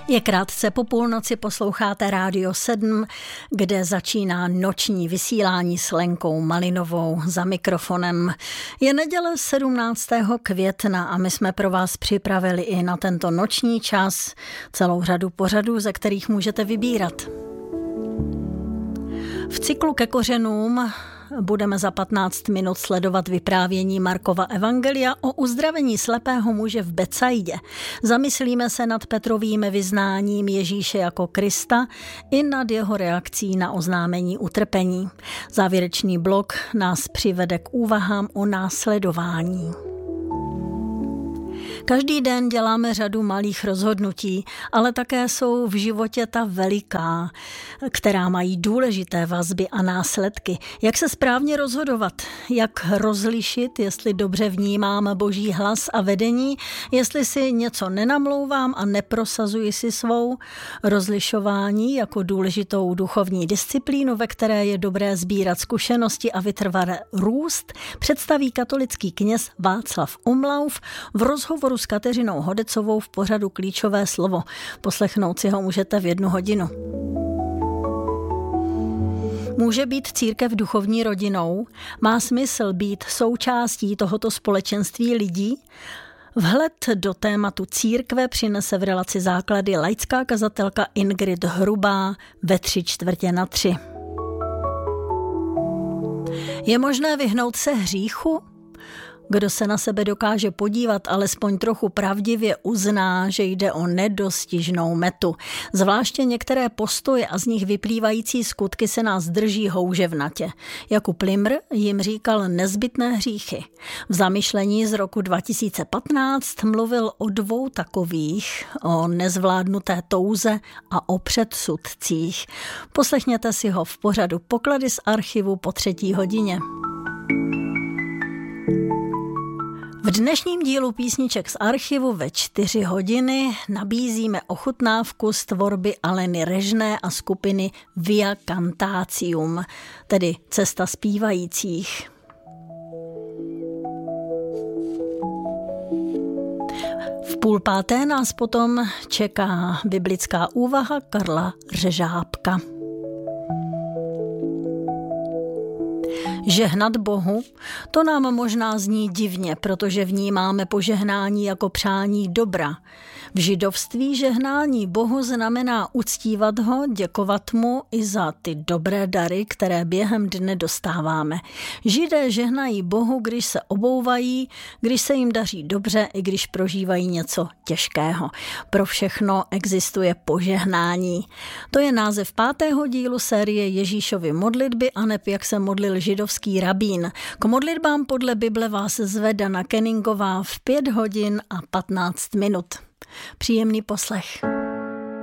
Je krátce po půlnoci, posloucháte Rádio 7, kde začíná noční vysílání s Lenkou Malinovou za mikrofonem. Je neděle 17. května a my jsme pro vás připravili i na tento noční čas celou řadu pořadů, ze kterých můžete vybírat. V cyklu Ke kořenům budeme za 15 minut sledovat vyprávění Markova evangelia o uzdravení slepého muže v Betsaidě. Zamyslíme se nad Petrovým vyznáním Ježíše jako Krista i nad jeho reakcí na oznámení utrpení. Závěrečný blok nás přivede k úvahám o následování. Každý den děláme řadu malých rozhodnutí, ale také jsou v životě ta veliká, která mají důležité vazby a následky. Jak se správně rozhodovat, jak rozlišit, jestli dobře vnímám Boží hlas a vedení, jestli si něco nenamlouvám a neprosazuji si svou, rozlišování jako důležitou duchovní disciplínu, ve které je dobré sbírat zkušenosti a vytrvalé růst, představí katolický kněz Václav Umlauf v rozhovoru s Kateřinou Hodecovou v pořadu Klíčové slovo. Poslechnout si ho můžete v 1 hodinu. Může být církev duchovní rodinou? Má smysl být součástí tohoto společenství lidí? Vhled do tématu církve přinese v relaci Základy laická kazatelka Ingrid Hrubá ve 3/4. Je možné vyhnout se hříchu? Kdo se na sebe dokáže podívat alespoň trochu pravdivě, uzná, že jde o nedostižnou metu. Zvláště některé postoje a z nich vyplývající skutky se nás drží houževnatě. Jakub Limr jim říkal nezbytné hříchy. V zamyšlení z roku 2015 mluvil o 2 takových, o nezvládnuté touze a o předsudcích. Poslechněte si ho v pořadu Poklady z archivu po 3. hodině. V dnešním dílu písniček z archivu ve 4 hodiny nabízíme ochutnávku z tvorby Aleny Režné a skupiny Via Cantatium, tedy Cesta zpívajících. V 4:30 nás potom čeká biblická úvaha Karla Řežábka. Žehnat Bohu, to nám možná zní divně, protože vnímáme požehnání jako přání dobra. V židovství žehnání Bohu znamená uctívat ho, děkovat mu i za ty dobré dary, které během dne dostáváme. Židé žehnají Bohu, když se obouvají, když se jim daří dobře, i když prožívají něco těžkého. Pro všechno existuje požehnání. To je název 5. dílu série Ježíšovy modlitby, aneb jak se modlil židovský rabín. K modlitbám podle Bible vás zve Dana Kenningová v 5 hodin a 15 minut. Příjemný poslech.